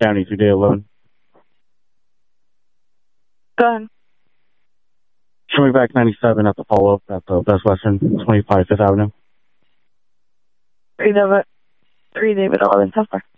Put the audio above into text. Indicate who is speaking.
Speaker 1: Downey 2D11.
Speaker 2: Go ahead.
Speaker 1: Show me back 97 at the follow-up at the Best Western, 25 Fifth Avenue.
Speaker 2: 3 David 11 Suffer.